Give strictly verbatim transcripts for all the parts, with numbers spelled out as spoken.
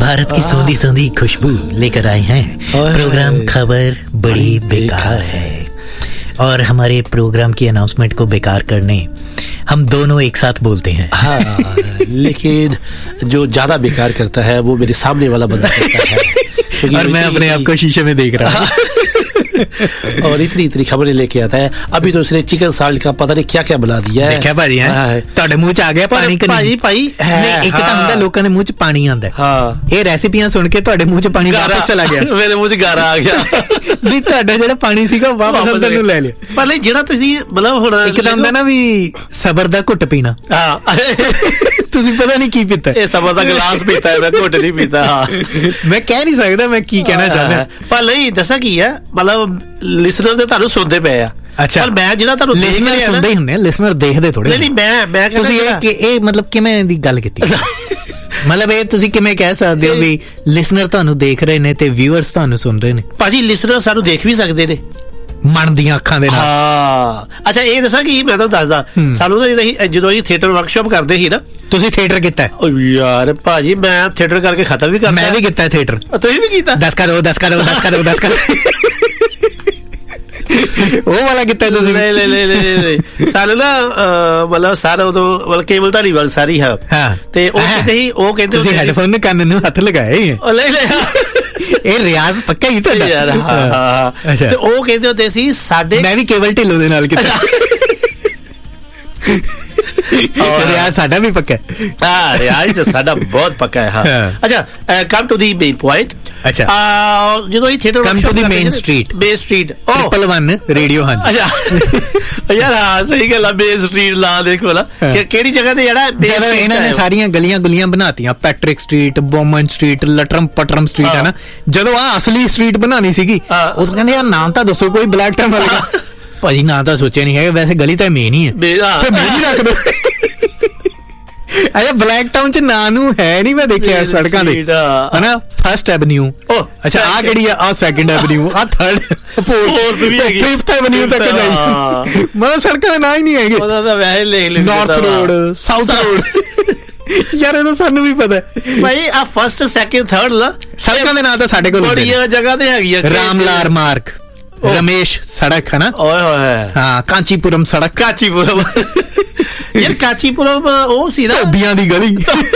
भारत की सौंधी सौंधी खुशबू लेकर आए हैं। प्रोग्राम खबर बड़ी बेकार है और हमारे प्रोग्राम की अनाउंसमेंट को बेकार करने हम दोनों एक साथ बोलते हैं। हाँ, लेकिन जो ज्यादा बेकार करता है वो मेरे सामने वाला बंदा करता है और मैं अपने आप को शीशे में देख रहा हूँ और इतनी इतनी खबरें लेके आता है। अभी तो उसने चिकन साल्ट का पता नहीं क्या क्या बना दिया है। देखा भाजी है ਤੁਹਾਡੇ ਮੂੰਹ ਚ ਆ ਗਿਆ ਪਾਣੀ ਕਿ ਭਾਈ ਭਾਈ ਨਹੀਂ ਇੱਕ ਤਾਂ ਹੁੰਦਾ ਲੋਕਾਂ ਦੇ ਮੂੰਹ ਚ ਪਾਣੀ ਆਉਂਦਾ ਹਾਂ ਇਹ ਰੈਸਿਪੀਆਂ ਸੁਣ ਕੇ ਤੁਹਾਡੇ ਮੂੰਹ ਚ ਪਾਣੀ ਵਾਪਸ ਚਲਾ ਗਿਆ ਮੇਰੇ ਮੂੰਹ ਚ ਗਾਰਾ ਆ ਗਿਆ ਵੀ ਤੁਹਾਡਾ ਜਿਹੜਾ ਪਾਣੀ ਸੀਗਾ ਵਾਪਸ ਅੰਦਰ ਨੂੰ ਲੈ ਲਿਆ ਪਰ ਨਹੀਂ ਜਿਹੜਾ ਤੁਸੀਂ ਮਤਲਬ ਹੁਣ ਇੱਕ ਤਾਂ ਹੁੰਦਾ ਨਾ ਵੀ ਸਬਰ ਦਾ ਘੁੱਟ ਪੀਣਾ ਹਾਂ ਤੁਸੀਂ ਪਤਾ ਨਹੀਂ ਕੀ ਪੀਤਾ ਇਹ ਸਬਰ ਦਾ ਗਲਾਸ ਪੀਤਾ ਮੈਂ ਘੁੱਟ ਨਹੀਂ ਪੀਤਾ ਹਾਂ ਮੈਂ ਕਹਿ ਨਹੀਂ ਸਕਦਾ ਮੈਂ ਕੀ ਕਹਿਣਾ ਚਾਹੁੰਦਾ ਪਰ ਨਹੀਂ ਦੱਸਾਂ ਕੀ ਹੈ ਮਤਲਬ ਲਿਸਨਰ ਦੇ ਤੁਹਾਨੂੰ ਸੁਣਦੇ ਪਏ ਆ ਅੱਛਾ ਪਰ ਮੈਂ ਜਿਹੜਾ ਤੁਹਾਨੂੰ ਦੇਖ ਰਿਹਾ ਸੁਣਦੇ ਹੀ ਹੁੰਦੇ ਆ ਲਿਸਨਰ ਦੇਖਦੇ ਥੋੜੇ ਨਹੀਂ ਮੈਂ ਮੈਂ ਤੁਸੀਂ ਇਹ ਇਹ ਮਤਲਬ ਕਿਵੇਂ ਦੀ ਗੱਲ ਕੀਤੀ ਮਤਲਬ ਇਹ ਤੁਸੀਂ ਕਿਵੇਂ ਕਹਿ ਸਕਦੇ ਹੋ ਵੀ ਲਿਸਨਰ ਤੁਹਾਨੂੰ ਦੇਖ ਰਹੇ ਨੇ ਤੇ ਵਿਊਅਰਸ ਤੁਹਾਨੂੰ ਸੁਣ ਰਹੇ ਨੇ ਭਾਜੀ ਲਿਸਨਰ ਸਾਨੂੰ ਦੇਖ ਵੀ ਸਕਦੇ ਨੇ ਮਨ ਦੀਆਂ ਅੱਖਾਂ ਦੇ ਨਾਲ ਹਾਂ ਅੱਛਾ ਇਹ ਦੱਸਾਂ ਕਿ ਮੈਂ ਤੁਹਾਨੂੰ ਦੱਸਦਾ ਸਾਨੂੰ ਤਾਂ ਜਦੋਂ ਜਦੋਂ ਅਸੀਂ ਥੀਏਟਰ ਵਰਕਸ਼ਾਪ ਕਰਦੇ ਸੀ ਨਾ ਤੁਸੀਂ ਥੀਏਟਰ ਕੀਤਾ ਓ ਯਾਰ ਭਾਜੀ ਮੈਂ ਥੀਏਟਰ ਕਰਕੇ ਖਤਮ ਵੀ ਕਰਤਾ ਮੈਂ ਵੀ ਕੀਤਾ ਥੀਏਟਰ ਤੁਸੀਂ ਵੀ ਕੀਤਾ ਦਸ ਕਰੋ ਦਸ ਕਰੋ ਦਸ ਕਰੋ ਦਸ ਕਰੋ ਉਹ ਵਾਲਾ ਕੀਤਾ ਤੁਸੀਂ ਨਹੀਂ ਨਹੀਂ ਨਹੀਂ ਨਹੀਂ ਸਾਨੂੰ ਨਾ ਮਤਲਬ ਸਾਰਾ ਉਦੋਂ ਮਤਲਬ ਕੇਬਲ ਧਾਰੀਵਾਲ ਸਾਰੀ ਹੈ ਤੇ ਉਹ ਕਹਿੰਦੇ ਸੀ ਉਹ ਕਹਿੰਦੇ ਤੁਸੀਂ ਹੈਡਫੋਨ ਕੰਨ ਨੂੰ ਹੱਥ ਲਗਾਏ ਹੀ ਉਹ ਲੈ ਲੈ ਇਹ ਰਿਆਜ਼ ਪੱਕਾ ਹੀ ਤੁਹਾਡਾ ਯਾਰ ਹਾਂ ਤੇ ਉਹ ਕਹਿੰਦੇ ਹੁੰਦੇ ਸੀ ਸਾਡੇ ਮੈਂ ਵੀ ਕੇਵਲ ਢਿੱਲੋਂ ਦੇ ਨਾਲ ਕੀਤਾ ਰਿਆਜ਼ ਸਾਡਾ ਵੀ ਪੱਕਾ ਹਾਂ ਰਿਆਜ਼ ਤਾਂ ਸਾਡਾ ਬਹੁਤ ਪੱਕਾ ਹੈ ਹਾਂ ਅੱਛਾ come to the main point ਅੱਛਾ ਜਦੋਂ ਇਹ theatre come to the main street main street triple one radio ਹਾਂ ਅੱਛਾ ਯਾਰ ਹਾਂ ਸਹੀ ਗੱਲ ਆ ਮੇਨ ਸਟਰੀਟ ਲਾ ਦੇਖੋ ਨਾ ਕਿਹੜੀ ਜਗ੍ਹਾ ਤੇ ਜਿਹੜਾ ਜਦੋਂ ਇਹਨਾਂ ਨੇ ਸਾਰੀਆਂ ਗਲੀਆਂ ਗੁਲੀਆਂ ਬਣਾਤੀਆਂ Patrick street Boman street ਲਟਰਮ ਪਟਰਮ street ਹੈ ਨਾ ਜਦੋਂ ਆ ਅਸਲੀ ਸਟਰੀਟ ਬਣਾਣੀ ਸੀਗੀ ਉਹ ਕਹਿੰਦੇ ਯਾਰ ਨਾਮ ਤਾਂ ਦੱਸੋ ਕੋਈ ਬਲੈਕ ਟਾਈਮ ਵਾਲਾ ਭਾਜੀ ਨਾਂ ਤਾਂ ਸੋਚਿਆ ਨਹੀਂ ਹੈਗਾ ਵੈਸੇ ਗਲੀ ਤਾਂ ਮੇਨ ਹੀ ਹੈ ਫਿਰ ਮੇਨ ਰੱਖ ਦੋ ਅਰੇ ਬਲੈਕ ਟਾਊਨ ਚ ਨਾਂ ਨੂੰ ਹੈ ਨਹੀਂ ਮੈਂ ਦੇਖਿਆ ਸੜਕਾਂ ਦੇ ਹਨਾ ਫਸਟ ਐਵਨਿਊ ਅੱਛਾ ਆ ਕਿਹੜੀ ਆ ਆ ਸੈਕੰਡ ਐਵਨਿਊ ਆ ਥਰਡ ਫੋਰਥ ਵੀ ਹੈਗੀ ਫਿਫਥ ਐਵਨਿਊ ਤੱਕ ਜਾਈ ਮਤਲਬ ਸੜਕਾਂ ਦੇ ਨਾਂ ਹੀ ਨਹੀਂ ਹੈਗੇ ਉਹਦਾ ਤਾਂ ਵੈਸੇ ਲਿਖ ਲਿਖ ਨਾਰਥ ਰੋਡ ਸਾਊਥ ਰੋਡ ਯਾਰ ਇਹ ਤਾਂ ਸਾਨੂੰ ਵੀ ਪਤਾ ਭਾਈ ਆ ਫਸਟ ਸੈਕੰਡ ਥਰਡ ਲਾ ਸੜਕਾਂ ਦੇ ਨਾਂ ਤਾਂ ਸਾਡੇ ਕੋਲ ਬੜੀਆਂ ਜਗ੍ਹਾ ਤੇ ਹੈਗੀਆਂ ਰਾਮਲਾਲ ਮਾਰਗ रमेश सड़क है ना ओए ओए हाँ कांचीपुरम सड़क कांचीपुरम यार कांचीपुरम ओ सीधा धोबियां दी गली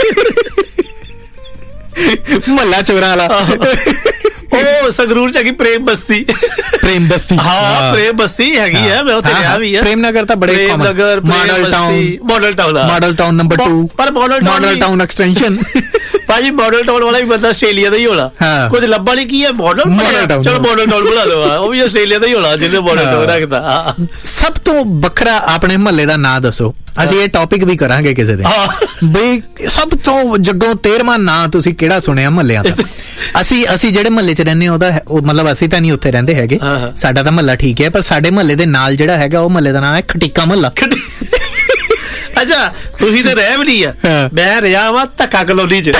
महला चोरा वाला ओ संगरूर च हैगी प्रेम बस्ती प्रेम बस्ती हाँ प्रेम बस्ती हैगी है मैं उत्थे गया भी है प्रेम नगर ता बड़े Prem Nagar model town model town model town number two पर model town model town extension ਭਾਜੀ ਮਾਡਲ ਟਾਊਨ ਵਾਲਾ ਵੀ ਬੰਦਾ ਆਸਟ੍ਰੇਲੀਆ ਦਾ ਹੀ ਹੋਣਾ ਕੁਝ ਲੱਭਾ ਨਹੀਂ ਕੀ ਹੈ ਮਾਡਲ ਮਾਡਲ ਟਾਊਨ ਚਲੋ ਮਾਡਲ ਟਾਊਨ ਬਣਾ ਦੋ ਉਹ ਵੀ ਆਸਟ੍ਰੇਲੀਆ ਦਾ ਹੀ ਹੋਣਾ ਜਿਹਨੇ ਮਾਡਲ ਟਾਊਨ ਰੱਖਦਾ ਸਭ ਤੋਂ ਵੱਖਰਾ ਆਪਣੇ ਮਹੱਲੇ ਦਾ ਨਾਂ ਦੱਸੋ ਅਸੀਂ ਇਹ ਟੌਪਿਕ ਵੀ ਕਰਾਂਗੇ ਕਿਸੇ ਦਿਨ ਬਈ ਸਭ ਤੋਂ ਜੱਗੋਂ ਤੇਰਵਾਂ ਨਾਂ ਤੁਸੀਂ ਕਿਹੜਾ ਸੁਣਿਆ ਮਹੱਲਿਆਂ ਦਾ ਅਸੀਂ ਅਸੀਂ ਜਿਹੜੇ ਮਹੱਲੇ 'ਚ ਰਹਿੰਦੇ ਉਹਦਾ ਮਤਲਬ ਅਸੀਂ ਤਾਂ ਨਹੀਂ ਉੱਥੇ ਰਹਿੰਦੇ ਹੈਗੇ ਸਾਡਾ ਤਾਂ ਮਹੱਲਾ ਠੀਕ ਹੈ ਪਰ ਸਾਡੇ ਮਹੱਲੇ ਦੇ ਨਾਲ ਜਿਹੜਾ ਹੈਗਾ ਉਹ ਮਹੱਲੇ ਦਾ ਨਾਂ ਹੈ ਖਟੀਕਾ ਮਹੱਲਾ ਅੱਛਾ ਤੁਸੀਂ ਤੇ ਰਹਿ ਵੀ ਨਹੀਂ ਆ ਮੈਂ ਰਿਹਾ ਵਾ ਧੱਕਾ ਕਲੋਨੀ ਚ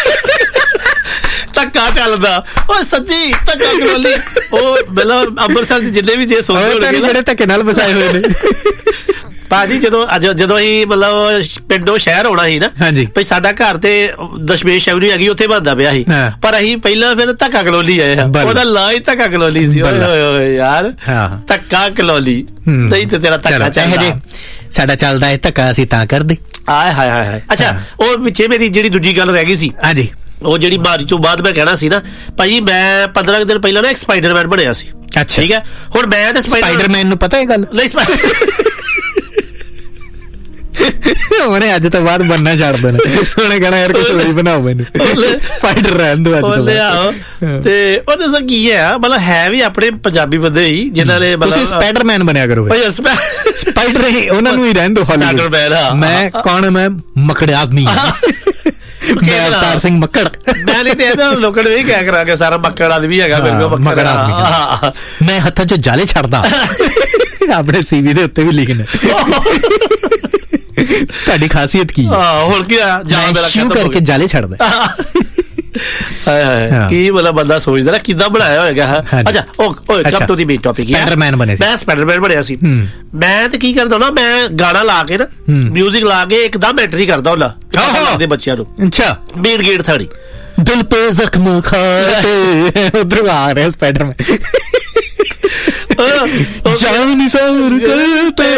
ਧੱਕਾ ਚੱਲਦਾ ਉਹ ਸੱਚੀ ਧੱਕਾ ਕਲੋਨੀ ਉਹ ਮਤਲਬ ਅੰਮ੍ਰਿਤਸਰ ਚ ਜਿੰਨੇ ਵੀ ਜੇ ਸੋਚਦੇ ਹੋਣਗੇ ਜਿਹੜੇ ਧੱਕੇ ਨਾਲ ਵਸਾਏ ਹੋਏ ਨੇ ਭਾਜੀ ਜਦੋਂ ਜਦੋਂ ਅਸੀਂ ਮਤਲਬ ਪਿੰਡੋਂ ਸ਼ਹਿਰ ਆਉਣਾ ਸੀ ਨਾ ਭਈ ਸਾਡਾ ਘਰ ਤੇ ਦਸ਼ਮੇਸ਼ ਐਵਨਿਊ ਹੈਗੀ ਉੱਥੇ ਬਣਦਾ ਪਿਆ ਸੀ ਪਰ ਅਸੀਂ ਪਹਿਲਾਂ ਫਿਰ ਧੱਕਾ ਕਲੋਨੀ ਆਏ ਉਹਦਾ ਨਾਂ ਹੀ ਧੱਕਾ ਕਲੋਨੀ ਸੀ ਓਏ ਯਾਰ ਧੱਕਾ ਕਲੋਨੀ ਨਹੀਂ ਤੇ ਤੇਰਾ ਧੱਕਾ ਚੱਲਦਾ ਸਾਡਾ ਚੱਲਦਾ ਹੈ ਧੱਕਾ ਅਸੀਂ ਤਾਂ ਕਰਦੇ ਆਏ ਹਾਏ ਹਾਏ ਅੱਛਾ ਉਹ ਵਿੱਚੇ ਮੇਰੀ ਜਿਹੜੀ ਦੂਜੀ ਗੱਲ ਰਹਿ ਗਈ ਸੀ ਹਾਂਜੀ ਉਹ ਜਿਹੜੀ ਬਾਰੀ ਤੋਂ ਬਾਅਦ ਮੈਂ ਕਹਿਣਾ ਸੀ ਨਾ ਭਾਈ ਮੈਂ ਪੰਦਰਾਂ ਦਿਨ ਪਹਿਲਾਂ ਨਾ ਇੱਕ ਸਪਾਈਡਰਮੈਨ ਬਣਿਆ ਸੀ ਅੱਛਾ ਠੀਕ ਹੈ ਹੁਣ ਮੈਂ ਤੇ ਸਪਾਈਡਰਮੈਨ ਨੂੰ ਪਤਾ ਇਹ ਗੱਲ ਨਹੀਂ ਉਹਨੇ ਅੱਜ ਤੋਂ ਬਾਅਦ ਬੰਨਾ ਛੱਡ ਦੇਣਾ ਉਹਨੇ ਕਹਿਣਾ ਯਾਰ ਕੁਛ ਹੋਰ ਬਣਾਓ ਮੈਨੂੰ ਸਪਾਈਡਰ ਰਹਿਣ ਦੋ ਅੱਜ ਤੋਂ ਬਾਅਦ ਤੇ ਉਹ ਦੱਸਾਂ ਕੀ ਹੈ ਮਤਲਬ ਹੈ ਵੀ ਆਪਣੇ ਪੰਜਾਬੀ ਬੰਦੇ ਹੀ ਜਿਨ੍ਹਾਂ ਨੇ ਤੁਸੀਂ ਸਪਾਈਡਰਮੈਨ ਬਣਿਆ ਕਰੋ ਸਪਾਈਡਰ ਹੀ ਉਹਨਾਂ ਨੂੰ ਹੀ ਰਹਿਣ ਦੋ ਮੈਂ ਕੌਣ ਮੈਂ ਮਕੜ ਆਦਮੀ ਮੈਂ ਅਵਤਾਰ ਸਿੰਘ ਮੱਕੜ ਮੈਂ ਨਹੀਂ ਤੇ ਲੋਕਾਂ ਨੂੰ ਇਹ ਕਹਿ ਕਰਾਂਗੇ ਸਾਰਾ ਮੱਕੜ ਆਦਮੀ ਹੈਗਾ ਮੇਰੇ ਕੋਲ ਮੱਕੜ ਆਦਮੀ ਮੈਂ ਹੱਥਾਂ 'ਚ ਜਾਲੇ ਛੱਡਦਾ ਆਪਣੇ ਸੀਵੀ ਦੇ ਉੱਤੇ ਵੀ ਲਿਖਣਾ ਤੁਹਾਡੀ ਖਾਸੀਅਤ ਕੀ ਹਾਂ ਹੁਣ ਕੀ ਆ ਜਾਲ ਸ਼ੂ ਕਰਕੇ ਜਾਲੇ ਛੱਡਦਾ ਕੀ ਮਤਲਬ ਬੰਦਾ ਸੋਚਦਾ ਨਾ ਕਿੱਦਾਂ ਬਣਾਇਆ ਹੋਏਗਾ ਅੱਛਾ ਉਹ come to the main topic Spider-Man ਬਣੇ ਸੀ ਮੈਂ ਸਪਾਈਡਰਮੈਨ ਬਣਿਆ ਸੀ ਮੈਂ ਤੇ ਕੀ ਕਰਦਾ ਨਾ ਮੈਂ ਗਾਣਾ ਲਾ ਕੇ ਨਾ ਮਿਊਜ਼ਿਕ ਲਾ ਕੇ ਇੱਕਦਮ ਐਂਟਰੀ ਕਰਦਾ ਹੁੰਦਾ ਦੇ ਬੱਚਿਆਂ ਨੂੰ ਅੱਛਾ ਮੇਨ ਗੇਟ ਥਾੜੀ ਦਿਲ ਪੇ ਜ਼ਖਮ ਖਾਤੇ ਉਧਰ ਆ ਰਿਹਾ ਸਪਾਈਡਰਮੈਨ ਜਾਨ ਸਾਰ ਕਰਤੇ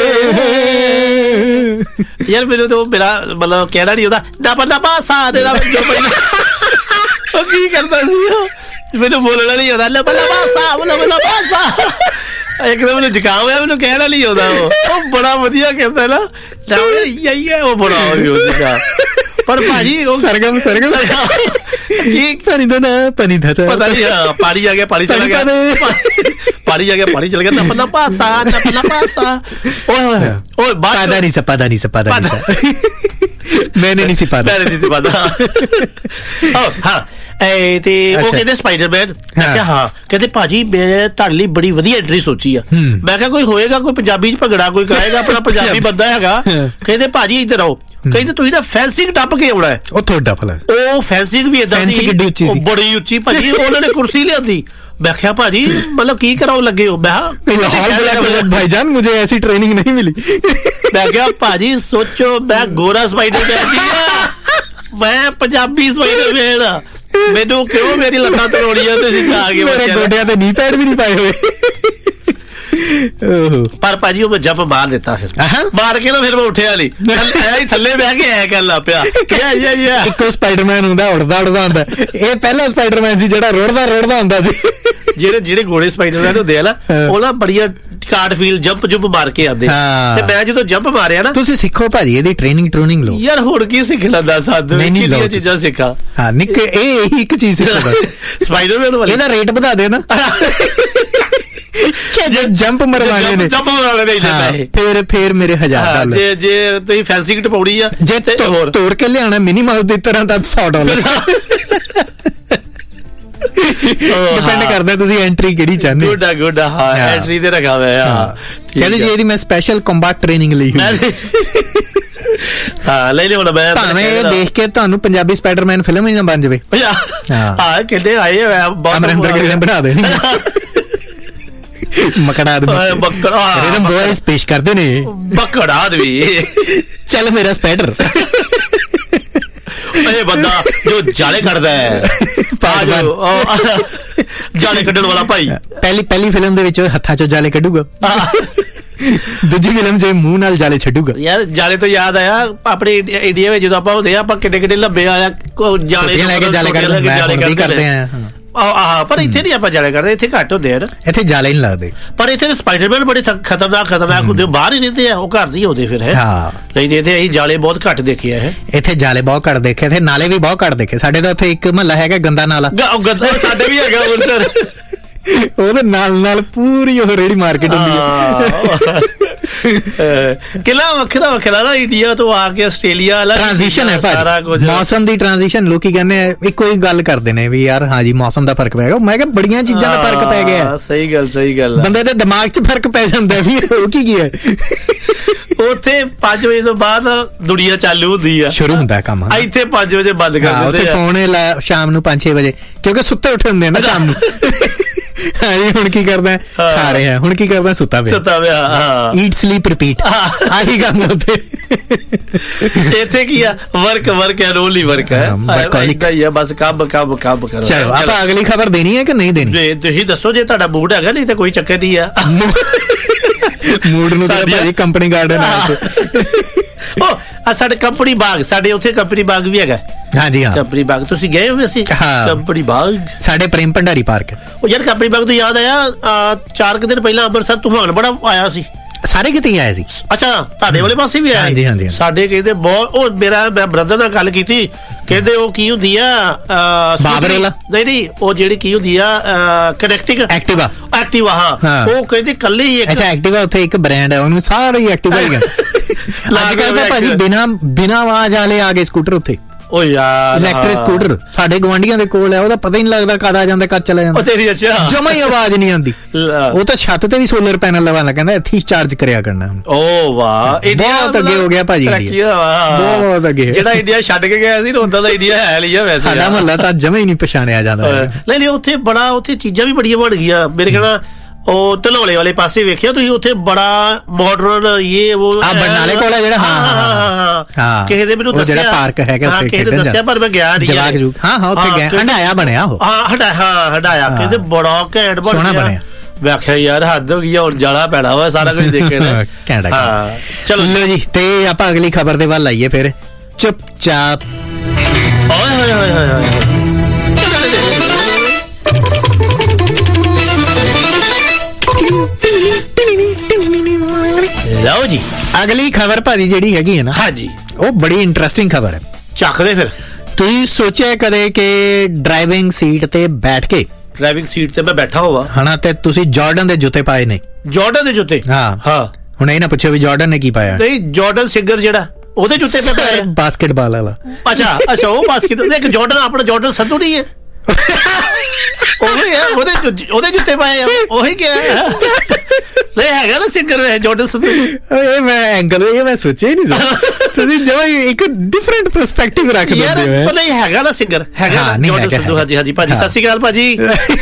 ਯਾਰ ਮੈਨੂੰ ਤਾਂ ਮੇਰਾ ਮਤਲਬ ਕਹਿਣਾ ਨਹੀਂ ਉਹਦਾ ਡੱਬਾ ਡੱਬਾ ਸਾਹ ਦੇ ਜੋ ਪਹਿਲਾਂ ਉਹ ਕੀ ਕਰਦਾ ਸੀ ਮੈਨੂੰ ਬੋਲਣਾ ਨਹੀਂ ਆਉਂਦਾ ਲੱਭਾ ਲੱਭਾ ਸਾਹ ਲੱਭਾ ਲੱਭਾ ਸਾਹ ਇੱਕਦਮ ਮੈਨੂੰ ਜ਼ੁਕਾਮ ਹੋਇਆ ਮੈਨੂੰ ਕਹਿਣਾ ਨਹੀਂ ਆਉਂਦਾ ਉਹ ਉਹ ਬੜਾ ਵਧੀਆ ਕਹਿੰਦਾ ਨਾ ਯਾਰ ਉਹ ਬੜਾ ਵਧੀਆ ਪਰ ਭਾਜੀ ਉਹ ਸਰਗਮ ਸਰਗਮ ਕੀ ਪਾਣੀ ਦਾ ਨਾ ਪਾਣੀ ਦਾ ਪਤਾ ਨਹੀਂ ਪਾਣੀ ਆ ਗਿਆ ਪਾਣੀ ਚਲਾ ਗਿਆ ਪਾਣੀ ਆ ਗਿਆ ਪਾਣੀ ਚਲਾ ਗਿਆ ਨਾ ਪੱਲਾ ਪਾਸਾ ਨਾ ਪੱਲਾ ਪਾਸਾ ਓਏ ਓਏ ਪਤਾ ਨਹੀਂ ਸਪਾ ਨਹੀਂ ਸਪਾ ਨਹੀਂ ਮੈਨੇ ਨਹੀਂ ਸੀ ਪਤਾ ਮੈਨੇ ਨਹੀਂ ਸੀ ਪਤਾ ਓ ਹਾਂ ਏ ਤੇ ਉਹ ਕਹਿੰਦੇ ਸਪਾਈਡਰਮੈਨ ਮੈਂ ਕਿਹਾ ਹਾਂ ਕਹਿੰਦੇ ਭਾਜੀ ਮੈਂ ਤੁਹਾਡੇ ਲਈ ਬੜੀ ਵਧੀਆ ਐਂਟਰੀ ਸੋਚੀ ਆ ਮੈਂ ਕਿਹਾ ਕੋਈ ਹੋਏਗਾ ਕੋਈ ਪੰਜਾਬੀ ਚ ਭੰਗੜਾ ਕੋਈ ਕਰਾਏਗਾ ਆਪਣਾ ਪੰਜਾਬੀ ਬੰਦਾ ਹੈਗਾ ਕਹਿੰਦੇ ਭਾਜੀ ਇੱਧਰ ਆਓ ਕਹਿੰਦੇ ਤੁਸੀਂ ਤਾਂ ਫੈਂਸਿੰਗ ਟੱਪ ਕੇ ਆਉਣਾ ਹੈ ਉਹ ਤੁਹਾਡਾ ਭਲਾ ਉਹ ਫੈਂਸਿੰਗ ਵੀ ਏਦਾਂ ਦੀ ਉਹ ਬੜੀ ਉੱਚੀ ਭਾਜੀ ਉਹਨਾਂ ਨੇ ਕੁਰਸੀ ਲਿਆਂਦੀ मैं क्या भाजी मतलब की कराओ लगे हो मैं भाईजान मुझे ऐसी ट्रेनिंग नहीं मिली मैं क्या भाजी सोचो मैं गोरा स्पाइडरमैन मैं पंजाबी स्पाइडरमैन मैनू क्यों मेरी लत्तां तोड़ियां तुसीं जा के मेरे गोडियां ते नी पैड भी नहीं पाए हुए पर भाजी वो मैं जंप मार देता फिर मार के ना फिर मैं उठिया नहीं ऐ थल्ले बह के ऐ कर ला पिया क्या या या इक्को स्पाइडरमैन हुंदा उड़दा उड़दा हुंदा ਇਹ ਪਹਿਲਾ ਸਪਾਈਡਰਮੈਨ ਸੀ ਜਿਹੜਾ ਰੋੜਦਾ ਰੋੜਦਾ ਹੁੰਦਾ ਸੀ ਜਿਹੜੇ ਜਿਹੜੇ ਘੋੜੇ ਸਪਾਈਡਰਮੈਨ ਹੁੰਦੇ ਆ ਨਾ ਉਹ ਨਾ ਬੜੀਆਂ ਕਾਰਡ ਫੀਲ ਜੰਪ ਜੰਪ ਮਾਰ ਕੇ ਆਉਂਦੇ ਤੇ ਮੈਂ ਜਦੋਂ ਜੰਪ ਮਾਰਿਆ ਨਾ ਤੁਸੀਂ ਸਿੱਖੋ ਭਾਜੀ ਇਹਦੀ ਟ੍ਰੇਨਿੰਗ ਟ੍ਰੇਨਿੰਗ ਲਓ ਯਾਰ ਹੁਣ ਕੀ ਸਿੱਖਣਾ ਦਾ ਸਾਧ ਕਿੰਨੀਆਂ ਚੀਜ਼ਾਂ ਸਿੱਖਾ ਹਾਂ ਨਿੱਕ ਇਹ ਇਹੀ ਇੱਕ ਚੀਜ਼ ਸਿੱਖੋ ਸਪਾਈਡਰਮੈਨ ਵਾਲੀ ਇਹਦਾ ਰੇਟ ਵਧਾ ਦੇ ਨਾ ਜੇ ਜੰਪ ਮਰਵਾਣੇ ਨੇ ਜੰਪ ਮਰਵਾਣੇ ਨਹੀਂ ਲੈਂਦਾ ਫਿਰ ਫਿਰ ਮੇਰੇ ਹਜ਼ਾਰ ਡਾਲਰ ਜੇ ਜੇ ਤੁਸੀਂ ਫੈਂਸਿੰਗ ਟਪਾਉਣੀ ਆ ਜੇ ਹੋਰ ਤੋੜ ਕੇ ਲਿਆਣਾ ਮਿਨੀ ਮਾਊਸ ਦੀ ਤਰ੍ਹਾਂ ਤਾਂ ਸੌ ਡਾਲਰ ਡਿਪੈਂਡ ਕਰਦਾ ਤੁਸੀਂ ਐਂਟਰੀ ਕਿਹੜੀ ਚਾਹੁੰਦੇ ਗੁੱਡ ਆ ਗੁੱਡ ਆ ਹਾਂ ਐਂਟਰੀ ਤੇ ਰੱਖਾ ਹੋਇਆ ਆ ਕਹਿੰਦੇ ਜੀ ਇਹਦੀ ਮੈਂ ਸਪੈਸ਼ਲ ਕੰਬੈਟ ਟ੍ਰੇਨਿੰਗ ਲਈ ਹੋਈ ਹਾਂ ਲੈ ਲਿਓ ਨਾ ਮੈਂ ਭਾਵੇਂ ਇਹ ਦੇਖ ਕੇ ਤੁਹਾਨੂੰ ਪੰਜਾਬੀ ਸਪਾਈਡਰਮੈਨ ਫਿਲਮ ਹੀ ਨਾ ਬਣ ਜਾਵੇ ਹਾਂ ਕਹਿੰਦੇ ਆਏ ਅਮਰਿੰਦਰ ਗਿਰੀ ਨੇ ਬਣਾ ਦੇਣੀ ਮਕੜਾ ਆਦਮੀ ਮਕੜਾ ਰਿਦਮ ਬॉयਜ਼ ਪੇਸ਼ ਕਰਦੇ ਨੇ ਮਕੜਾ ਆਦਮੀ ਚੱਲ ਮੇਰਾ ਸਪਾਈਡਰ ਇਹ ਬੰਦਾ ਜੋ ਜਾਲੇ ਕੱਢਦਾ ਹੈ ਜਾਲੇ ਕੱਢਣ ਵਾਲਾ ਭਾਈ ਪਹਿਲੀ ਪਹਿਲੀ ਫਿਲਮ ਦੇ ਵਿੱਚ ਹੱਥਾਂ ਚੋਂ ਜਾਲੇ ਕੱਢੂਗਾ ਦੂਜੀ ਫਿਲਮ ਜੇ ਮੂੰਹ ਨਾਲ ਜਾਲੇ ਛੱਡੂਗਾ ਯਾਰ ਜਾਲੇ ਤੋਂ ਯਾਦ ਆਇਆ ਆਪਣੇ ਇੰਡੀਆ ਵਿੱਚ ਜਦੋਂ ਆਪਾਂ ਹੁੰਦੇ ਆ ਆਪਾਂ ਕਿੱਡੇ ਕਿੱਡੇ ਲੰਬੇ ਆਇਆ ਜਾਲੇ ਲੈ ਕੇ ਜਾਲੇ ਕਰਦੇ ਆ ਆਹ ਪਰ ਇੱਥੇ ਨਹੀਂ ਆਪਾਂ ਜਾਲੇ ਕਰਦੇ ਇੱਥੇ ਘੱਟ ਹੁੰਦੇ ਆ ਨਾ ਇੱਥੇ ਜਾਲੇ ਨਹੀਂ ਲੱਗਦੇ ਪਰ ਇੱਥੇ ਸਪਾਈਡਰਮੈਨ ਬੜੇ ਖਤਰਨਾਕ ਖਤਰਨਾਕ ਹੁੰਦੇ ਬਾਹਰ ਹੀ ਰਹਿੰਦੇ ਆ ਉਹ ਘਰ ਨਹੀਂ ਹੁੰਦੇ ਫਿਰ ਹੈ ਨਹੀਂ ਇੱਥੇ ਅਸੀਂ ਜਾਲੇ ਬਹੁਤ ਘੱਟ ਦੇਖੇ ਆ ਇੱਥੇ ਜਾਲੇ ਬਹੁਤ ਘੱਟ ਦੇਖੇ ਇੱਥੇ ਨਾਲੇ ਵੀ ਬਹੁਤ ਘੱਟ ਦੇਖੇ ਸਾਡੇ ਤਾਂ ਉੱਥੇ ਇੱਕ ਮਹੱਲਾ ਹੈਗਾ ਗੰਦਾ ਨਾਲਾ ਸਾਡੇ ਵੀ ਹੈਗਾ ਅੰਮ੍ਰਿਤਸਰ ਉਹਦੇ ਨਾਲ ਨਾਲ ਪੂਰੀ ਉਹ ਰੇੜੀ ਮਾਰਕੀਟ ਹੁੰਦੀ ਹੈ ਕਿਲਾ ਵੱਖਰਾ ਵੱਖਰਾ ਨਾ ਇੰਡੀਆ ਤੋਂ ਆ ਕੇ ਆਸਟ੍ਰੇਲੀਆ ਵਾਲਾ ਟ੍ਰਾਂਜੀਸ਼ਨ ਹੈ ਸਾਰਾ ਕੁਝ ਮੌਸਮ ਦੀ ਟ੍ਰਾਂਜੀਸ਼ਨ ਲੋਕੀ ਕਹਿੰਦੇ ਆ ਇੱਕੋ ਹੀ ਗੱਲ ਕਰਦੇ ਨੇ ਵੀ ਯਾਰ ਹਾਂ ਜੀ ਮੌਸਮ ਦਾ ਫਰਕ ਪੈ ਗਿਆ ਮੈਂ ਕਿਹਾ ਬੜੀਆਂ ਚੀਜ਼ਾਂ ਦਾ ਫਰਕ ਪੈ ਗਿਆ ਸਹੀ ਗੱਲ ਸਹੀ ਗੱਲ ਬੰਦੇ ਦੇ ਦਿਮਾਗ 'ਚ ਫਰਕ ਪੈ ਜਾਂਦਾ ਵੀ ਉਹ ਕੀ ਕੀ ਹੈ ਉੱਥੇ ਪੰਜ ਵਜੇ ਤੋਂ ਬਾਅਦ ਦੁਨੀਆ ਚਾਲੂ ਹੁੰਦੀ ਆ ਸ਼ੁਰੂ ਹੁੰਦਾ ਕੰਮ ਇੱਥੇ ਪੰਜ ਵਜੇ ਬੰਦ ਕਰ ਦਿੰਦੇ ਆ ਉੱਥੇ ਫੋਨ ਸ਼ਾਮ ਨੂੰ ਪੰਜ ਛੇ ਵਜੇ ਕਿਉਂਕਿ ਸੁੱਤੇ ਉੱਠੇ ਹੁੰਦੇ ਨਾ ਸ਼ਾਮ ਨੂੰ ਹਾਂ ਹੁਣ ਕੀ ਕਰਦਾ ਖਾ ਰਿਹਾ ਹੁਣ ਕੀ ਕਰਦਾ ਸੁੱਤਾ ਪਿਆ ਸੁੱਤਾ ਪਿਆ ਹਾਂ ਈਟ ਸਲੀਪ ਰਿਪੀਟ ਆਹੀ ਕੰਮ ਉੱਥੇ ਇੱਥੇ ਕੀ ਆ ਵਰਕ ਵਰਕ ਹੈ ਰੋਲ ਹੀ ਵਰਕ ਹੈ ਏਦਾਂ ਹੀ ਆ ਬਸ ਕੰਮ ਕੰਮ ਕੰਮ ਕਰੋ ਚਲੋ ਆਪਾਂ ਅਗਲੀ ਖਬਰ ਦੇਣੀ ਹੈ ਕਿ ਨਹੀਂ ਦੇਣੀ ਤੁਸੀਂ ਦੱਸੋ ਜੇ ਤੁਹਾਡਾ ਮੂਡ ਹੈਗਾ ਨਹੀਂ ਤਾਂ ਕੋਈ ਚੱਕਰ ਨਹੀਂ ਆ ਮੂਡ ਨੂੰ ਤਾਂ ਭਾਜੀ ਕੰਪਨੀ ਗਾਰਡਨ ਆ ਉਹ ਆ ਸਾਡੇ ਕੰਪਨੀ ਬਾਗ ਸਾਡੇ ਉੱਥੇ ਕੰਪਨੀ ਬਾਗ ਵੀ ਹੈਗਾ ਹਾਂਜੀ ਹਾਂ ਕੰਪਨੀ ਬਾਗ ਤੁਸੀਂ ਗਏ ਹੋ ਅਸੀਂ ਕੰਪਨੀ ਬਾਗ ਸਾਡੇ ਪ੍ਰੇਮ ਭੰਡਾਰੀ ਪਾਰਕ ਉਹ ਯਾਰ ਕੰਪਨੀ ਬਾਗ ਤੋਂ ਯਾਦ ਆਇਆ ਚਾਰ ਕੁ ਦਿਨ ਪਹਿਲਾਂ ਅੰਮ੍ਰਿਤਸਰ ਤੂਫਾਨ ਬੜਾ ਆਇਆ ਸੀ ਸਾਰੇ ਕਿਤੇ ਆਇਆ ਸੀ ਅੱਛਾ ਤੁਹਾਡੇ ਵਾਲੇ ਪਾਸੇ ਵੀ ਆਇਆ ਹਾਂਜੀ ਹਾਂਜੀ ਸਾਡੇ ਕਹਿੰਦੇ ਬਹੁਤ ਉਹ ਮੇਰਾ ਮੈਂ ਬ੍ਰਦਰ ਨਾਲ ਗੱਲ ਕੀਤੀ ਕਹਿੰਦੇ ਉਹ ਕੀ ਹੁੰਦੀ ਆ ਬਾਬਰ ਵਾਲਾ ਨਹੀਂ ਨਹੀਂ ਉਹ ਜਿਹੜੀ ਕੀ ਹੁੰਦੀ ਆ ਕਨੈਕਟਿੰਗ ਐਕਟਿਵਾ ਐਕਟਿਵਾ ਹਾਂ ਉਹ ਕਹਿੰਦੇ ਕੱਲੇ ਹੀ ਅੱਛਾ ਐਕਟਿਵਾ ਉੱਥੇ ਇੱਕ ਬ੍ਰਾਂਡ ਹੈ ਉਹਨੂੰ ਸਾਰੇ ਹੀ ਐਕਟਿਵਾ ਹੀ ਅੱਜ ਕੱਲ ਤਾਂ ਭਾਜੀ ਬਿਨਾ ਬਿਨਾ ਆਵਾਜ਼ ਵਾਲੇ ਆ ਗਏ ਸਕੂਟਰ ਉੱਥੇ ਓ ਯਾਰ ਇਲੈਕਟ੍ਰਿਕ ਸਕੂਟਰ ਸਾਡੇ ਗਵਾਂਢੀਆਂ ਦੇ ਕੋਲ ਹੈ ਉਹਦਾ ਪਤਾ ਹੀ ਨਹੀਂ ਲੱਗਦਾ ਕਦ ਆ ਜਾਂਦਾ ਕਦ ਚਲਾ ਜਾਂਦਾ ਉਹ ਤੇਰੀ ਅੱਛਾ ਜਮਾ ਹੀ ਆਵਾਜ਼ ਨਹੀਂ ਆਉਂਦੀ ਉਹ ਤਾਂ ਛੱਤ ਤੇ ਵੀ ਸੋਲਰ ਪੈਨਲ ਲਵਾਉਣਾ ਕਹਿੰਦਾ ਇੱਥੇ ਹੀ ਚਾਰਜ ਕਰਿਆ ਕਰਨਾ ਓ ਵਾਹ ਬਹੁਤ ਅੱਗੇ ਹੋ ਗਿਆ ਭਾਜੀ ਬਹੁਤ ਅੱਗੇ ਜਿਹੜਾ ਇੰਡੀਆ ਛੱਡ ਕੇ ਗਿਆ ਸੀ ਹੁੰਦਾ ਤਾਂ ਇੰਡੀਆ ਹੈ ਲਈ ਆ ਵੈਸੇ ਸਾਡਾ ਮੁਹੱਲਾ ਤਾਂ ਜਮਾ ਹੀ ਨਹੀਂ ਪਛਾਣਿਆ ਜਾਂਦਾ ਨਹੀਂ ਨਹੀਂ ਉੱਥੇ ਬੜਾ ਉੱਥੇ ਚੀਜ਼ਾਂ ਵੀ ਬੜੀਆਂ ਬਣ ਗਈਆਂ ਮੇਰੇ ਕਹਿੰਦਾ ਉਹ ਧਨੌਲੇ ਵਾਲੇ ਪਾਸੇ ਵੇਖਿਆ ਤੁਸੀਂ, ਉੱਥੇ ਬੜਾ ਮਾਡਰਨ ਇਹ ਉਹ ਆ ਬਰਨਾਲੇ ਕੋਲ ਹੈ ਜਿਹੜਾ, ਹਾਂ ਹਾਂ ਕਿਸੇ ਦੇ ਮੈਨੂੰ ਦੱਸਿਆ ਜਿਹੜਾ ਪਾਰਕ ਹੈਗਾ ਉੱਥੇ ਕਿਸੇ ਨੇ ਦੱਸਿਆ, ਪਰ ਮੈਂ ਗਿਆ ਨਹੀਂ। ਹਾਂ ਹਾਂ ਉੱਥੇ ਗਿਆ, ਹੰਡਾਇਆ ਬਣਿਆ ਉਹ, ਹਾਂ ਹੰਡਾ ਹਾਂ ਹੰਡਾਇਆ ਕਹਿੰਦੇ ਬੜਾ ਘੈਂਟ ਸੋਹਣਾ ਬਣਿਆ। ਮੈਂ ਆਖਿਆ ਯਾਰ ਹੱਦ ਹੋ ਗਈ, ਹੁਣ ਜਾਣਾ ਪੈਣਾ ਵਾ ਸਾਰਾ ਕੁਝ ਦੇਖਣਾ। ਹਾਂ ਚਲੋ ਲੋ ਜੀ, ਤੇ ਆਪਾਂ ਅਗਲੀ ਖਬਰ ਦੇ ਵੱਲ ਆਈਏ ਫਿਰ। ਚੁੱਪਚਾਪ ਓਏ ਹੋਏ ਹੋਏ ਹੋਏ ਹੋਏ ਲਓ ਜੀ, ਅਗਲੀ ਖਬਰ ਭਾਜੀ ਜਿਹੜੀ ਹੈਗੀ ਹੈ ਨਾ, ਹਾਂਜੀ ਉਹ ਬੜੀ ਇੰਟਰਸਟਿੰਗ ਖਬਰ ਹੈ। ਚੱਕਦੇ ਫਿਰ। ਤੁਸੀਂ ਸੋਚਿਆ ਕਦੇ ਕਿ ਡਰਾਈਵਿੰਗ ਸੀਟ ਤੇ ਬੈਠ ਕੇ, ਡਰਾਈਵਿੰਗ ਸੀਟ ਤੇ ਮੈਂ ਬੈਠਾ ਹੋਵਾ ਹਨਾ, ਤੇ ਤੁਸੀਂ ਜਾਰਡਨ ਦੇ ਜੁੱਤੇ ਪਾਏ ਨੇ? ਜਾਰਡਨ ਦੇ ਜੁੱਤੇ? ਹਾਂ ਹਾਂ। ਹੁਣ ਇਹ ਨਾ ਪੁੱਛੋ ਵੀ ਜਾਰਡਨ ਨੇ ਕੀ ਪਾਇਆ। ਨਹੀਂ, ਜਾਰਡਨ ਸਿੰਗਰ ਜਿਹੜਾ ਉਹਦੇ ਜੁੱਤੇ ਪੇ ਪਾਇਆ, ਬਾਸਕਟਬਾਲ ਵਾਲਾ। ਅੱਛਾ ਅੱਛਾ, ਉਹ ਬਾਸਕਟ। ਇੱਕ ਜਾਰਡਨ ਆਪਣਾ ਜਾਰਡਨ ਸੰਧੂ ਨਹੀਂ ਹੈ, ਉਹੀ ਹੈ, ਉਹਦੇ ਉਹਦੇ ਜੁੱਤੇ ਪਾਏ ਆ, ਉਹੀ ਕਿਹਾ ਨਹੀਂ ਹੈਗਾ ਨਾ ਸਿੰਗਰ ਹੈ ਜਾਰਡਨ ਸੰਧੂ। ਇਹ ਮੈਂ ਐਂਗਲ ਇਹ ਮੈਂ ਸੋਚਿਆ ਹੀ ਨਹੀਂ ਸੀ। ਤੁਸੀਂ ਜਿਵੇਂ ਇੱਕ ਡਿਫਰੈਂਟ ਪਰਸਪੈਕਟਿਵ ਰੱਖ ਦਿੰਦੇ ਹੋ। ਪਰ ਨਹੀਂ ਹੈਗਾ ਨਾ ਸਿੰਗਰ, ਹੈਗਾ ਜਾਰਡਨ ਸੰਧੂ। ਹਾਂਜੀ ਹਾਂਜੀ ਭਾਜੀ, ਸਤਿ ਸ਼੍ਰੀ ਅਕਾਲ ਭਾਜੀ।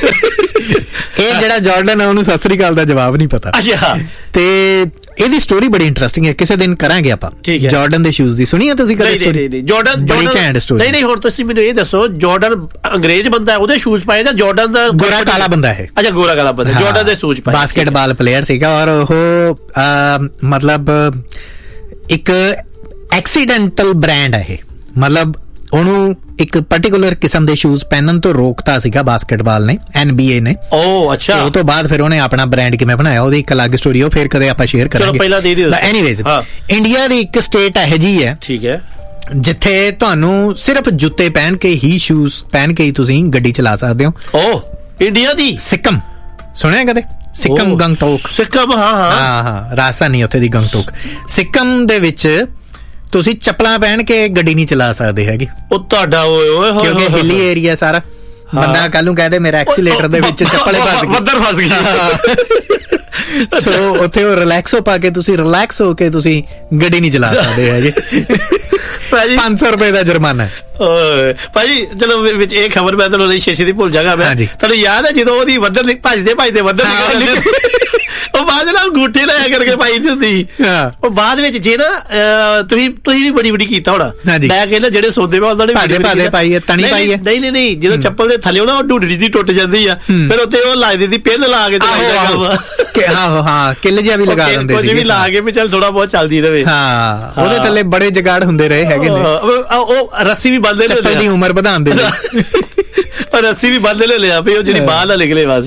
ਇਹ ਜਿਹੜਾ ਜਾਰਡਨ ਹੈ ਉਹਨੂੰ ਸਤਿ ਸ੍ਰੀ ਅਕਾਲ ਦਾ ਜਵਾਬ ਨਹੀਂ ਪਤਾ। ਅੱਛਾ। ਤੇ ਇਹਦੀ ਸਟੋਰੀ ਬੜੀ ਇੰਟਰਸਟਿੰਗ ਹੈ, ਕਿਸੇ ਦਿਨ ਕਰਾਂਗੇ ਆਪਾਂ। ਜਾਰਡਨ ਦੇ ਸ਼ੂਜ਼ ਦੀ ਸੁਣੀ ਹੈ ਤੁਸੀਂ ਕਦੇ ਸਟੋਰੀ? ਜਾਰਡਨ ਬੜੀ ਘੈਂਟ ਸਟੋਰੀ। ਨਹੀਂ ਨਹੀਂ, ਹੁਣ ਤੁਸੀਂ ਮੈਨੂੰ ਇਹ ਦੱਸੋ, ਜਾਰਡਨ ਅੰਗਰੇਜ਼ ਬੰਦਾ ਹੈ, ਉਹਦੇ ਸ਼ੂਜ਼ ਪਾਏ ਜਾਂ ਜਾਰਡਨ ਦਾ ਗੋਰਾ ਕਾਲਾ ਬੰਦਾ ਹੈ? ਅੱਛਾ, ਗੋਰਾ ਕਾਲਾ ਬੰਦਾ ਜਾਰਡਨ ਦੇ ਸ਼ੂਜ਼ ਪਾਏ। ਬਾਸਕਟਬਾਲ ਪਲੇਅਰ ਸੀਗਾ, ਔਰ ਉਹ ਮਤਲਬ ਇੱਕ ਐਕਸੀਡੈਂਟਲ ਬ੍ਰਾਂਡ ਹੈ ਇਹ, ਮਤਲਬ ਉਹਨੂੰ ਇੱਕ ਪਾਰਟਿਕੂਲਰ ਕਿਸਮ ਦੇ ਸ਼ੂਜ਼ ਪਹਿਨਣ ਤੋਂ ਰੋਕਤਾ ਸੀਗਾ ਬਾਸਕਟਬਾਲ ਨੇ, ਐਨ ਬੀ ਏ ਨੇ। ਓ ਅੱਛਾ। ਉਹ ਤੋਂ ਬਾਅਦ ਫਿਰ ਉਹਨੇ ਆਪਣਾ ਬ੍ਰਾਂਡ ਕਿਵੇਂ ਬਣਾਇਆ, ਉਹਦੀ ਇੱਕ ਅਲੱਗ ਸਟੋਰੀ, ਉਹ ਫਿਰ ਕਦੇ ਆਪਾਂ ਸ਼ੇਅਰ ਕਰਾਂਗੇ। ਚਲੋ ਪਹਿਲਾਂ ਦੇ ਦਿਓ। ਐਨੀਵੇਜ਼, ਇੰਡੀਆ ਦੀ ਇੱਕ ਸਟੇਟ ਇਹੋ ਜਿਹੀ ਹੈ, ਠੀਕ ਹੈ, ਜਿੱਥੇ ਤੁਹਾਨੂੰ ਸਿਰਫ ਜੁੱਤੇ ਪਹਿਨ ਕੇ ਹੀ, ਸ਼ੂਜ਼ ਪਹਿਨ ਕੇ ਹੀ ਤੁਸੀਂ ਗੱਡੀ ਚਲਾ ਸਕਦੇ ਹੋ। ਓ ਇੰਡੀਆ ਦੀ? ਸਿੱਕਮ ਸੁਣਿਆ ਕਦੇ? ਸਿੱਕਮ, ਗੰਗਟੋਕ। ਸਿੱਕਮ, ਹਾਂ ਹਾਂ ਹਾਂ ਹਾਂ, ਰਾਜਧਾਨੀ ਉੱਥੇ ਦੀ ਗੰਗਟੋਕ। ਸਿੱਕਮ ਦੇ ਵਿੱਚ ਤੁਸੀਂ ਚੱਪਲਾਂ ਪਹਿਨ ਕੇ ਗੱਡੀ ਨਹੀਂ ਚਲਾ ਸਕਦੇ ਹੈਗੇ। ਉਹ ਤੁਹਾਡਾ ਓਏ ਓਏ, ਕਿਉਂਕਿ ਹਿੱਲੀ ਏਰੀਆ ਸਾਰਾ। ਬੰਦਾ ਕੱਲ ਨੂੰ ਕਹਦੇ ਮੇਰਾ ਐਕਸੀਲੇਟਰ ਦੇ ਵਿੱਚ ਚੱਪਲੇ ਫਸ ਗਈ, ਬੱਦਰ ਫਸ ਗਈ। ਸੋ ਉੱਥੇ ਉਹ ਰਿਲੈਕਸੋ ਪਾ ਕੇ ਤੁਸੀਂ ਰਿਲੈਕਸ ਹੋ ਕੇ ਤੁਸੀਂ ਗੱਡੀ ਨਹੀਂ ਚਲਾ ਸਕਦੇ ਹੈਗੇ। ਪੰਜ ਸੌ ਰੁਪਏ ਦਾ ਜੁਰਮਾਨਾ। ਓਏ ਭਾਜੀ, ਚਲੋ ਵਿੱਚ ਇਹ ਖਬਰ ਮੈਂ ਤੁਹਾਨੂੰ ਨਹੀਂ ਛੇਤੀ ਭੁੱਲ ਜਾਗਾ। ਮੈਂ ਤੁਹਾਨੂੰ ਯਾਦ ਹੈ ਜਦੋਂ ਉਹਦੀ ਬੱਦਰ ਭੱਜਦੇ ਭੱਜਦੇ ਬੱਦਰ ਉਹ ਬਾਅਦ ਨਾਲ ਅੰਗੂਠੇ ਲਾਇਆ ਕਰਕੇ ਪਾਈ ਹੁੰਦੀ। ਉਹ ਬਾਅਦ ਵਿੱਚ ਜੇ ਨਾ ਤੁਸੀਂ ਤੁਸੀਂ ਵੀ ਬੜੀ ਬੜੀ ਕੀਤਾ ਹੋਣਾ। ਮੈਂ ਕਹਿੰਦਾ ਜਿਹੜੇ ਸੌਦੇ ਮੈਂ ਉਹਨਾਂ ਨੇ ਭਾਦੇ ਭਾਦੇ ਪਾਈ ਹੈ, ਤਣੀ ਪਾਈ ਹੈ। ਨਹੀਂ ਨਹੀਂ ਨਹੀਂ, ਜਦੋਂ ਚੱਪਲ ਦੇ ਥੱਲੇ ਨਾ ਉਹ ਢੂੰਡੜੀ ਦੀ ਟੁੱਟ ਜਾਂਦੀ ਆ, ਫਿਰ ਉੱਤੇ ਉਹ ਲਾ ਦਿੰਦੀ ਪਿੰਨ ਲਾ ਕੇ। ਆਹੋ ਹਾਂ, ਕਿੱਲ ਜਿਹਾ ਵੀ ਲਗਾ ਦਿੰਦੇ ਸੀ, ਕੁਝ ਵੀ ਲਾ ਕੇ ਵੀ ਚੱਲ ਥੋੜਾ ਬਹੁਤ ਚੱਲਦੀ ਰਹੇ। ਹਾਂ, ਉਹਦੇ ਥੱਲੇ ਬੜੇ ਜਗਾੜ ਹੁੰਦੇ ਰਹੇ ਹੈਗੇ ਨੇ। ਉਹ ਰੱਸੀ ਵੀ ਬੰਨ੍ਹਦੇ ਚੱਪਲ ਦੀ ਉਮਰ ਵਧਾਉਣ ਦੇ ਲਈ, ਪਰ ਰੱਸੀ ਵੀ ਬੰਦ ਲੈ ਲਿਆ ਵੀ ਉਹ ਜਿਹੜੀ ਬਾਹਰ ਨਾ ਨਿਕਲੇ ਬਸ।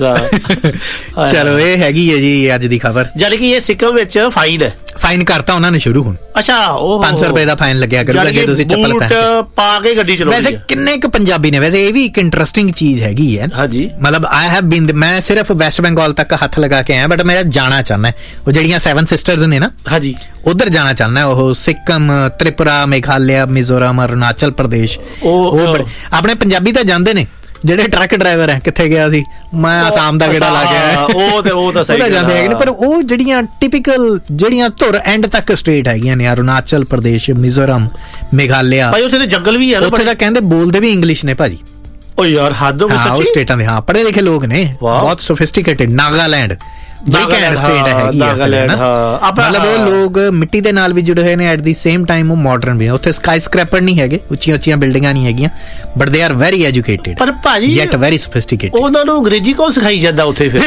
ਚਲੋ ਇਹ ਹੈਗੀ ਹੈ ਜੀ ਅੱਜ ਦੀ ਖਬਰ। ਜਦ ਕਿ ਇਹ ਸਿੱਕਮ ਵਿੱਚ ਫਾਈਨ ਹੈ, ਫਾਈਨ ਕਰਤਾ ਉਹਨਾਂ ਨੇ ਸ਼ੁਰੂ ਹੁਣ। ਅੱਛਾ, ਉਹ ਪੰਜ ਸੌ ਰੁਪਏ ਦਾ ਫਾਈਨ ਲੱਗਿਆ ਕਰੂਗਾ ਜੇ ਤੁਸੀਂ ਚੱਪਲ ਪਾ ਕੇ ਗੱਡੀ ਚਲਾਉਂਦੇ। ਵੈਸੇ ਕਿੰਨੇ ਕੁ ਪੰਜਾਬੀ ਨੇ, ਵੈਸੇ ਇਹ ਵੀ ਇੱਕ ਇੰਟਰਸਟਿੰਗ ਚੀਜ਼ ਹੈਗੀ ਹੈ। ਹਾਂਜੀ, ਮਤਲਬ ਆਈ ਹੈਵ ਬੀਨ, ਮੈਂ ਸਿਰਫ ਵੈਸਟ ਬੰਗਾਲ ਤੱਕ ਹੱਥ ਲਗਾ ਕੇ ਆਇਆ, ਬਟ ਮੈਂ ਜਾਣਾ ਚਾਹੁੰਦਾ ਉਹ ਜਿਹੜੀਆਂ ਸੈਵਨ ਸਿਸਟਰਸ ਨੇ ਨਾ, ਹਾਂਜੀ, ਉਧਰ ਜਾਣਾ ਚਾਹੁੰਦਾ। ਉਹ ਸਿੱਕਮ, ਤ੍ਰਿਪੁਰਾ, ਮੇਘਾਲਿਆ, ਮਿਜ਼ੋਰਮ, ਅਰੁਣਾਚਲ ਪ੍ਰਦੇਸ਼। ਉਹ ਆਪਣੇ ਪੰਜਾਬੀ ਤਾਂ ਜਾਂਦੇ ਨੇ, ਜਿਹੜੇ ਟਰੱਕ ਡਰਾਈਵਰ ਹੈ। ਕਿੱਥੇ ਗਿਆ ਸੀ ਮੈਂ? ਆਸਾਮ ਦਾ ਗੇੜਾ ਲਾ ਗਿਆ। ਉਹ ਤੇ ਉਹ ਤਾਂ ਸਹੀ ਜਾਂਦੇ ਹੈਗੇ ਨੇ, ਪਰ ਉਹ ਜਿਹੜੀਆਂ ਟਿਪੀਕਲ ਜਿਹੜੀਆਂ ਧੁਰ ਐਂਡ ਤੱਕ ਸਟੇਟ ਹੈਗੀਆਂ ਨੇ, ਅਰੁਣਾਚਲ ਪ੍ਰਦੇਸ਼, ਮਿਜ਼ੋਰਮ, ਮੇਘਾਲਿਆ, ਭਾਈ ਉੱਥੇ ਤੇ ਜੰਗਲ ਵੀ ਹੈ ਨਾ, ਉੱਥੇ ਤਾਂ ਕਹਿੰਦੇ ਬੋਲਦੇ ਵੀ ਇੰਗਲਿਸ਼ ਨੇ ਭਾਜੀ। ਓ ਯਾਰ ਹੱਦ ਹੋ ਗਈ ਸੱਚੀ। ਉਹ ਸਟੇਟਾਂ ਦੇ ਹਾਂ ਪੜ੍ਹੇ ਲਿਖੇ ਲੋਕ ਨੇ, ਬਹੁਤ ਸੋਫਿਸਟੀਕੇਟਡ। ਨਾਗਾਲੈਂਡ ਬੜੀ ਘੈਂਟ ਸਟੇਟ ਹੈਗੀ ਆ, ਮਤਲਬ ਉਹ ਲੋਕ ਮਿੱਟੀ ਦੇ ਨਾਲ ਵੀ ਜੁੜੇ ਹੋਏ ਨੇ, ਐਟ ਦੀ ਸੇਮ ਟਾਈਮ ਉਹ ਮਾਡਰਨ ਵੀ। ਉੱਥੇ ਸਕਾਈ ਸਕ੍ਰੈਪਰ ਨਹੀਂ ਹੈਗੇ, ਉੱਚੀਆਂ ਉੱਚੀਆਂ ਬਿਲਡਿੰਗਾਂ ਨਹੀਂ ਹੈਗੀਆਂ, but they are very educated, ਪਰ ਭਾਜੀ ਯੈਟ ਵੈਰੀ ਸੋਫਿਸਟੀਕੇਟਡ। ਉਹਨਾਂ ਨੂੰ ਅੰਗਰੇਜ਼ੀ ਕੌਣ ਸਿਖਾਈ ਜਾਂਦਾ ਉੱਥੇ? ਫਿਰ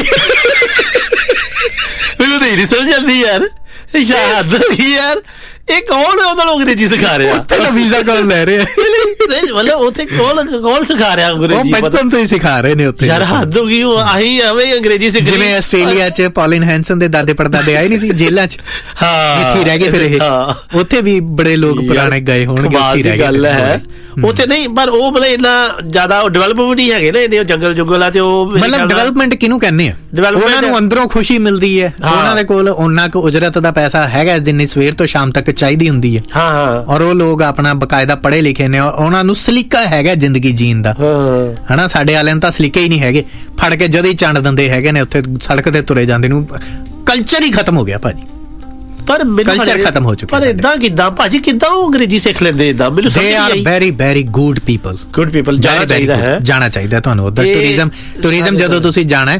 ਮੈਨੂੰ ਨਹੀਂ ਸਮਝ ਆਉਂਦੀ ਯਾਰ, ਸ਼ਾਹਦ ਯਾਰ ਇਹ ਕੌਣ ਹੈ ਉਹਨਾਂ ਨੂੰ ਅੰਗਰੇਜ਼ੀ ਸਿਖਾ ਰਿਹਾ? ਉੱਥੇ ਤਾਂ ਵੀਜ਼ਾ ਕੌਣ ਲੈ ਰਿਹਾ? ਮਤਲਬ ਉੱਥੇ ਕੌਣ ਕੌਣ ਸਿਖਾ ਰਿਹਾ ਅੰਗਰੇਜ਼ੀ? ਬਚਪਨ ਤੋਂ ਹੀ ਸਿਖਾ ਰਹੇ ਨੇ ਉੱਥੇ। ਯਾਰ ਹੱਦ ਹੋ ਗਈ, ਉਹ ਆਹੀ ਐਵੇਂ ਅੰਗਰੇਜ਼ੀ ਸਿੱਖ। ਜਿਵੇਂ ਆਸਟ੍ਰੇਲੀਆ ਚ ਪੌਲਿਨ ਹੈਂਸਨ ਦੇ ਦਾਦੇ ਪੜਦਾਦੇ ਆਏ ਨਹੀਂ ਸੀ ਜੇਲਾਂ ਚ, ਹਾਂ ਇੱਥੇ ਰਹਿ ਗਏ ਫਿਰ ਇਹ। ਉੱਥੇ ਵੀ ਬੜੇ ਲੋਕ ਪੁਰਾਣੇ ਗਏ ਹੋਣਗੇ, ਉੱਥੇ ਰਹਿ ਗਏ। ਗੱਲ ਹੈ ਉੱਥੇ ਨਹੀਂ, ਪਰ ਉਹ ਮਤਲਬ ਇੰਨਾ ਜ਼ਿਆਦਾ ਡਿਵੈਲਪ ਵੀ ਨਹੀਂ ਹੈਗੇ ਨਾ, ਇਹਦੇ ਜੰਗਲ ਜੁੰਗਲ ਆ ਤੇ ਉਹ ਮਤਲਬ ਡਿਵੈਲਪਮੈਂਟ ਕਿਹਨੂੰ ਕਹਿੰਦੇ ਆ? ਉਹਨਾਂ ਨੂੰ ਅੰਦਰੋਂ ਖੁਸ਼ੀ ਮਿਲਦੀ ਹੈ, ਉਹਨਾਂ ਦੇ ਕੋਲ ਉਹਨਾਂ ਕੁ ਉਜਰਤ ਦਾ ਪੈਸਾ ਹੈਗਾ ਜਿੰਨੀ ਸਵੇਰ ਤੋਂ ਸ਼ਾਮ ਤੱਕ ਚਾਹੀਦੀ ਹੁੰਦੀ ਹੈ। ਹਾਂ ਹਾਂ, ਔਰ ਉਹ ਲੋਕ ਆਪਣਾ ਬਕਾਇਦਾ ਪੜ੍ਹੇ ਲਿਖੇ ਨੇ, ਉਹਨਾਂ ਨੂੰ ਸਲੀਕਾ ਹੈਗਾ ਜ਼ਿੰਦਗੀ ਜੀਣ ਦਾ। ਹਨਾ, ਸਾਡੇ ਵਾਲਿਆਂ ਨੂੰ ਤਾਂ ਸਲੀਕੇ ਹੀ ਨਹੀਂ ਹੈਗੇ, ਫੜ ਕੇ ਜਦ ਹੀ ਚੰਡ ਦਿੰਦੇ ਹੈਗੇ ਨੇ, ਉੱਥੇ ਸੜਕ ਤੇ ਤੁਰੇ ਜਾਂਦੇ ਨੂੰ। ਕਲਚਰ ਹੀ ਖਤਮ ਹੋ ਗਿਆ ਭਾਜੀ, ਪਰ ਕਲਚਰ ਖਤਮ ਹੋ ਚੁੱਕਾ। ਪਰ ਇਦਾਂ ਕਿੱਦਾਂ ਭਾਜੀ, ਕਿੱਦਾਂ ਉਹ ਅੰਗਰੇਜ਼ੀ ਸਿੱਖ ਲੈਂਦੇ ਇਦਾਂ? ਮੈਨੂੰ ਸਮਝ ਨਹੀਂ ਆਈ। They are very very good people, good people. ਜਾਣਾ ਚਾਹੀਦਾ ਹੈ, ਜਾਣਾ ਚਾਹੀਦਾ ਤੁਹਾਨੂੰ ਉੱਧਰ। ਟੂਰਿਜ਼ਮ ਟੂਰਿਜ਼ਮ ਜਦੋਂ ਤੁਸੀਂ ਜਾਣਾ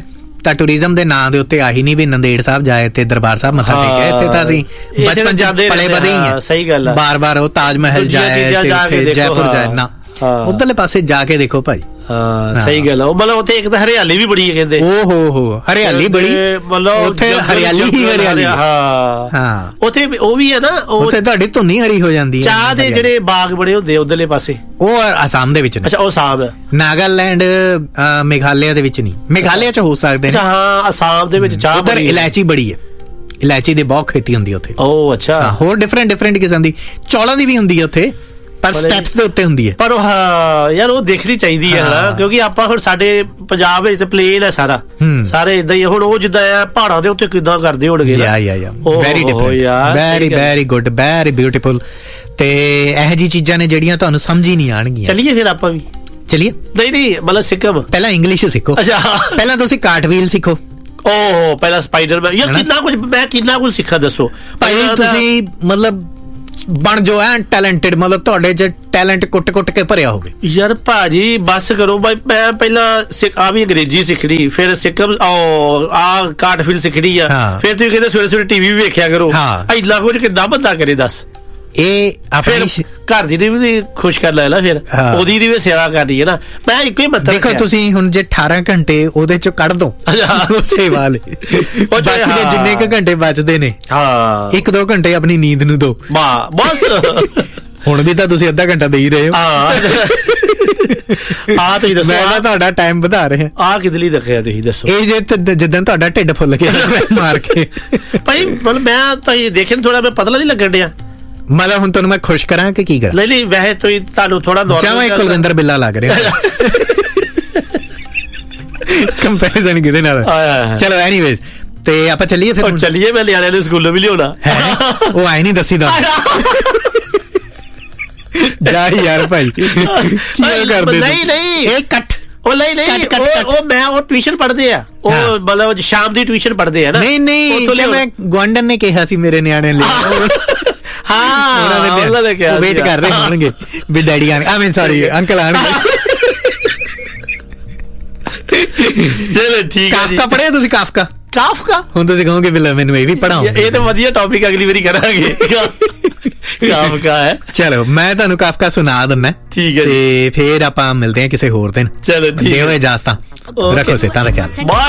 ਤਾਂ ਟੂਰਿਜ਼ਮ ਦੇ ਨਾਂ ਦੇ ਉੱਤੇ ਆਹੀ ਨਹੀਂ ਵੀ ਨੰਦੇੜ ਸਾਹਿਬ ਜਾਏ ਤੇ ਦਰਬਾਰ ਸਾਹਿਬ ਮੱਥਾ ਟੇਕਿਆ, ਇੱਥੇ ਤਾਂ ਅਸੀਂ ਬਚਪਨ ਚ ਪਲੇ ਬਦੇ ਹੀ ਆ। ਸਹੀ ਗੱਲ ਆ। ਬਾਰ ਬਾਰ ਉਹ ਤਾਜ ਮਹਿਲ ਜਾਏ ਤੇ ਜੈਪੁਰ ਜਾਏ ਨਾ, ਉਧਰਲੇ ਪਾਸੇ ਜਾ ਕੇ ਦੇਖੋ ਭਾਈ। ਹਾਂ ਸਹੀ ਗੱਲ ਆ। ਮਤਲਬ ਉੱਥੇ ਇੱਕ ਤਾਂ ਹਰਿਆਲੀ ਵੀ ਬੜੀ ਹੈ ਕਹਿੰਦੇ। ਓ ਹੋ ਹੋ ਹਰਿਆਲੀ ਬੜੀ, ਮਤਲਬ ਉੱਥੇ ਹਰਿਆਲੀ ਹੀ ਹਰਿਆਲੀ। ਹਾਂ ਹਾਂ ਉੱਥੇ ਉਹ ਵੀ ਹੈ ਨਾ, ਉੱਥੇ ਤੁਹਾਡੀ ਧੁੰਨੀ ਹਰੀ ਹੋ ਜਾਂਦੀ ਹੈ। ਚਾਹ ਦੇ ਜਿਹੜੇ ਬਾਗ ਬੜੇ ਹੁੰਦੇ ਉਧਰਲੇ ਪਾਸੇ, ਉਹ ਅਸਾਮ ਦੇ ਵਿੱਚ ਨੇ। ਅੱਛਾ ਉਹ ਅਸਾਮ, ਨਾਗਾਲੈਂਡ ਮੇਘਾਲਿਆ ਦੇ ਵਿੱਚ ਨਹੀਂ, ਮੇਘਾਲਿਆ ਚ ਹੋ ਸਕਦੇ ਨੇ। ਹਾਂ ਅਸਾਮ ਦੇ ਵਿੱਚ ਚਾਹ, ਉਧਰ ਇਲਾਇਚੀ ਬੜੀ ਹੈ, ਇਲਾਇਚੀ ਦੀ ਬਹੁਤ ਖੇਤੀ ਹੁੰਦੀ ਉੱਥੇ। ਓ ਅੱਛਾ। ਹੋਰ ਡਿਫਰੈਂਟ ਡਿਫਰੈਂਟ ਕਿਸਮ ਦੀ, ਚੌਲਾਂ ਦੀ ਵੀ ਹੁੰਦੀ ਹੈ ਉੱਥੇ, ਪਰ ਸਟੈਪਸ ਦੇ ਉੱਤੇ ਹੁੰਦੀ ਹੈ। ਪਰ ਹਾਂ ਯਾਰ ਉਹ ਦੇਖਣੀ ਚਾਹੀਦੀ ਹੈ ਨਾ, ਕਿਉਂਕਿ ਆਪਾਂ ਹੁਣ ਸਾਡੇ ਪੰਜਾਬ ਵਿੱਚ ਤੇ ਪਲੇਨ ਹੈ ਸਾਰਾ, ਸਾਰੇ ਇਦਾਂ ਹੀ। ਹੁਣ ਉਹ ਜਿੱਦਾਂ ਆ ਪਹਾੜਾਂ ਦੇ ਉੱਤੇ ਕਿੱਦਾਂ ਕਰਦੇ ਹੋਣਗੇ ਨਾ। Very different, very very good, very beautiful. ਤੇ ਇਹੋ ਜਿਹੀ ਚੀਜ਼ਾਂ ਨੇ ਜਿਹੜੀਆਂ ਤੁਹਾਨੂੰ ਸਮਝ ਹੀ ਨਹੀਂ ਆਣਗੀਆਂ। ਚੱਲੀਏ ਫਿਰ ਆਪਾਂ ਵੀ। ਚਲੀਏ। ਨਹੀਂ ਨਹੀਂ ਮਤਲਬ ਸਿੱਕਮ ਪਹਿਲਾਂ ਇੰਗਲਿਸ਼ ਸਿੱਖੋ। ਅੱਛਾ ਪਹਿਲਾਂ ਤੁਸੀਂ ਕਾਰਟਵੀਲ ਸਿੱਖੋ। ਓ ਪਹਿਲਾਂ ਸਪਾਈਡਰਮੈਨ, ਯਾਰ ਕਿੰਨਾ ਕੁਝ ਮੈਂ ਕਿੰਨਾ ਕੁਝ ਸਿੱਖਾ ਦੱਸੋ ਭਾਈ। ਤੁਸੀਂ ਮਤਲਬ ਬਣ ਜੋ ਐ ਟੈਲੈਂਟਡ, ਮਤਲਬ ਤੁਹਾਡੇ ਚ ਟੈਲੈਂਟ ਕੁੱਟ ਕੁੱਟ ਕੇ ਭਰਿਆ ਹੋਵੇ। ਯਾਰ ਭਾਜੀ ਬਸ ਕਰੋ ਬਾਈ, ਮੈਂ ਪਹਿਲਾਂ ਆ ਵੀ ਅੰਗਰੇਜ਼ੀ ਸਿੱਖਣੀ, ਫਿਰ ਸਿੱਕਮ ਆ ਕਾਰਟਫੀਲ ਸਿੱਖਣੀ ਆ, ਫਿਰ ਤੁਸੀਂ ਕਹਿੰਦੇ ਸਵੇਰੇ ਸਵੇਰੇ ਟੀਵੀ ਵੀ ਵੇਖਿਆ ਕਰੋ। ਇੰਨਾ ਕੁਝ ਕਿੱਦਾਂ ਬੰਦਾ ਕਰੇ ਦੱਸ। ਇਹ ਆਪਣੀ ਘਰ ਦੀ ਵੀ ਖੁਸ਼ ਕਰ ਲੈ, ਫਿਰ ਉਹਦੀ ਦੀ ਵੀ ਸੇਵਾ ਕਰਨੀ ਹੈ ਨਾ। ਮੈਂ ਇੱਕੋ ਹੀ ਮਤਲਬ ਦੇਖੋ, ਤੁਸੀਂ ਹੁਣ ਜੇ ਅਠਾਰਾਂ ਘੰਟੇ ਉਹਦੇ ਚੋਂ ਕੱਢ ਦੋ ਸੇਵਾ ਲਈ, ਬਾਕੀ ਦੇ ਜਿੰਨੇ ਕੁ ਘੰਟੇ ਬਚਦੇ ਨੇ, ਹਾਂ ਇੱਕ ਦੋ ਘੰਟੇ ਆਪਣੀ ਨੀਂਦ ਨੂੰ ਦੋ। ਵਾਹ ਬਸ। ਹੁਣ ਵੀ ਤਾਂ ਤੁਸੀਂ ਅੱਧਾ ਘੰਟਾ ਦੇ ਹੀ ਰਹੇ ਹੋ। ਆ ਤੁਸੀਂ ਦੱਸੋ, ਮੈਂ ਤੁਹਾਡਾ ਟਾਈਮ ਵਧਾ ਰਿਹਾ। ਆ ਕਿਹਦੇ ਲਈ ਰੱਖਿਆ ਤੁਸੀਂ ਦੱਸੋ? ਇਹ ਜੇ ਜਿੱਦਾਂ ਤੁਹਾਡਾ ਢਿੱਡ ਫੁੱਲ ਗਿਆ ਮਾਰ ਕੇ ਭਾਈ, ਮਤਲਬ ਮੈਂ ਤਾਂ ਇਹ ਦੇਖਿਆ ਥੋੜਾ ਮੈਂ ਪਤਲਾ ਨਹੀਂ ਲੱਗਣ ਡਿਆ। ਮਤਲਬ ਹੁਣ ਤੁਹਾਨੂੰ ਮੈਂ ਖੁਸ਼ ਕਰਾਂ ਕਿ ਕੀ ਕਰਾਂ? ਨਹੀਂ ਨਹੀਂ ਵੈਸੇ ਤੁਸੀਂ ਤੁਹਾਨੂੰ ਥੋੜਾ ਜਾਵਾਂ ਕੁਲਵਿੰਦਰ ਬਿੱਲਾ ਲੱਗ ਰਿਹਾ ਕੰਪੈਰੀਜ਼ਨ ਕਿਹਦੇ ਨਾਲ। ਚਲੋ ਐਨੀਵੇਜ਼, ਤੇ ਆਪਾਂ ਚੱਲੀਏ ਫਿਰ। ਚੱਲੀਏ, ਮੈਂ ਨਿਆਣਿਆਂ ਨੂੰ ਸਕੂਲੋਂ ਵੀ ਲਿਆਉਣਾ। ਉਹ ਆਏ ਨਹੀਂ ਦੱਸੀ ਦਾ ਜਾ ਯਾਰ ਭਾਈ, ਕੀ ਕਰਦੇ? ਨਹੀਂ ਨਹੀਂ ਇਹ ਕੱਟ, ਉਹ ਨਹੀਂ ਨਹੀਂ ਉਹ ਮੈਂ ਉਹ ਟਿਊਸ਼ਨ ਪੜ੍ਹਦੇ ਆ, ਉਹ ਮਤਲਬ ਸ਼ਾਮ ਦੀ ਟਿਊਸ਼ਨ ਪੜ੍ਹਦੇ ਆ ਨਾ। ਨਹੀਂ ਨਹੀਂ ਮੈਂ ਗੁਆਂਢਣ ਨੇ ਕਿਹਾ ਸੀ ਮੇਰੇ ਨਿਆਣੇ ਲਈ। ਹਾਂ ਉਹਨਾਂ ਨੇ ਕਿਹਾ ਵੇਟ ਕਰ ਰਹੇ ਹੋਣਗੇ ਵੀ ਡੈਡੀ ਆਣ, ਆਈ ਮੀਨ ਸੌਰੀ ਅੰਕਲ ਆਣਗੇ। ਚਲੋ ਠੀਕ ਹੈ। ਕਾਫਕਾ ਪੜ੍ਹਿਆ ਤੁਸੀਂ? ਕਾਫਕਾ ਕਾਫਕਾ ਹੁਣ ਤੁਸੀਂ ਕਹੋਗੇ ਵੀ ਮੈਨੂੰ ਇਹ ਵੀ ਪੜ੍ਹਾਓ। ਇਹ ਤਾਂ ਵਧੀਆ ਟੌਪਿਕ, ਅਗਲੀ ਵਾਰੀ ਕਰਾਂਗੇ। ਕਾਫਕਾ ਹੈ। ਚਲੋ ਮੈਂ ਤੁਹਾਨੂੰ ਕਾਫਕਾ ਸੁਣਾ ਦਿੰਦਾ। ਠੀਕ ਹੈ ਤੇ ਫੇਰ ਆਪਾਂ ਮਿਲਦੇ ਹਾਂ ਕਿਸੇ ਹੋਰ ਦਿਨ। ਚਲੋ ਠੀਕ ਹੈ। ਦਿਓ ਇਜਾਜ਼ਤਾਂ, ਰੱਖੋ ਸਿਹਤਾਂ ਦਾ ਖਿਆਲ।